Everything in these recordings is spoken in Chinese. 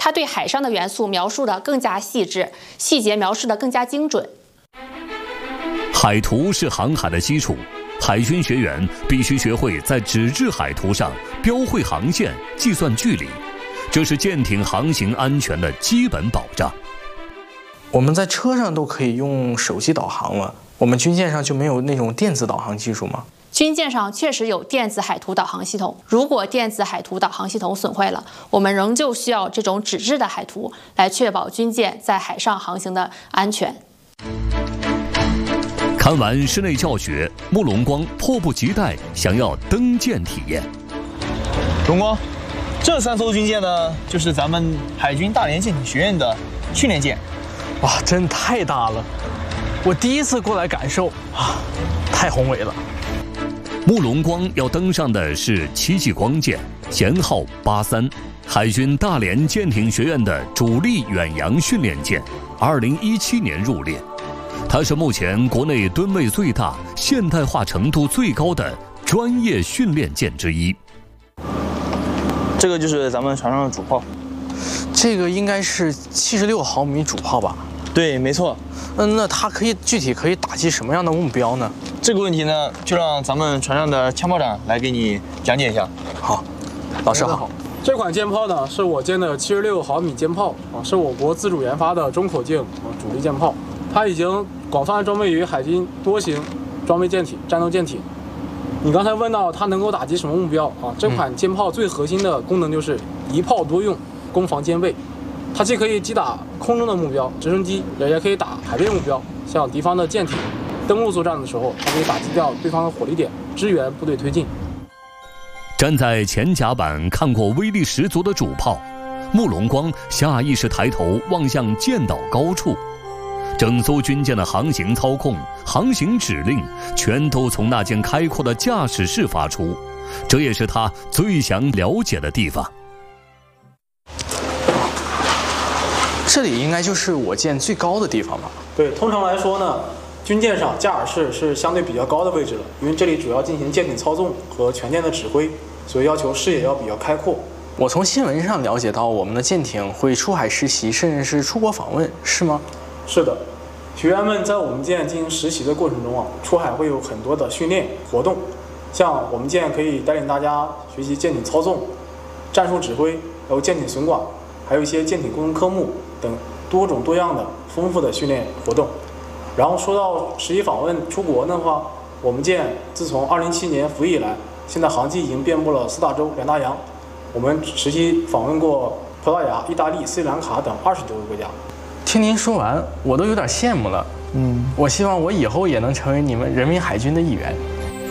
它对海上的元素描述的更加细致，细节描述的更加精准。 海图是航海的基础，海军学员必须学会在纸质海图上标绘航线、计算距离，这是舰艇航行安全的基本保障。 我们在车上都可以用手机导航了，我们军舰上就没有那种电子导航技术吗？ 军舰上确实有电子海图导航系统，如果电子海图导航系统损坏了，我们仍旧需要这种纸质的海图来确保军舰在海上航行的安全。 看完室内教学，穆龙光迫不及待想要登舰体验。 龙光，这3艘军舰呢，就是咱们海军大连舰艇学院的训练舰。 哇，真太大了！我第一次过来感受啊，太宏伟了。 穆龙光要登上的是7级光舰，舷号83，海军大连舰艇学院的主力远洋训练舰，2017年入列。它是目前国内吨位最大、现代化程度最高的专业训练舰之一。 这个就是咱们船上的主炮， 这个应该是76毫米主炮吧？ 对，没错。 那它具体可以打击什么样的目标呢？ 这个问题呢，就让咱们船上的枪炮长来给你讲解一下。 好，老师好。 这款舰炮呢，是我舰的76毫米舰炮啊，是我国自主研发的中口径主力舰炮。它已经广泛装备于海军多型装备舰艇、战斗舰艇。你刚才问到它能够打击什么目标啊？这款舰炮最核心的功能就是一炮多用，攻防兼备。它既可以击打空中的目标，直升机，也可以打海边目标，像敌方的舰艇登陆作战的时候，它可以打击掉对方的火力点，支援部队推进。 站在前甲板看过威力十足的主炮，穆龙光下意识抬头望向舰岛高处，整艘军舰的航行操控、航行指令全都从那间开阔的驾驶室发出，这也是他最想了解的地方。 这里应该就是我舰最高的地方吧？ 对，通常来说呢，军舰上驾驶室是相对比较高的位置了，因为这里主要进行舰艇操纵和全舰的指挥，所以要求视野要比较开阔。 我从新闻上了解到，我们的舰艇会出海实习，甚至是出国访问，是吗？ 是的，学员们在我们舰进行实习的过程中出海会有很多的训练活动，像我们舰可以带领大家学习舰艇操纵、战术指挥，还有舰艇损管，还有一些舰艇工程科目等多种多样的丰富的训练活动。然后说到实习访问出国的话，我们舰自从2007年服役以来，现在航迹已经遍布了4大洲、2大洋。我们实习访问过葡萄牙、意大利、斯里兰卡等20多个国家。 听您说完，我都有点羡慕了。我希望我以后也能成为你们人民海军的一员。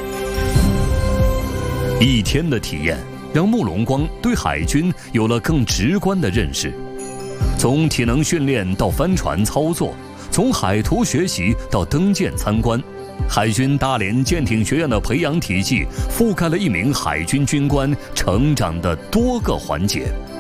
一天的体验让穆龙光对海军有了更直观的认识，从体能训练到帆船操作，从海图学习到登舰参观，海军大连舰艇学院的培养体系覆盖了一名海军军官成长的多个环节。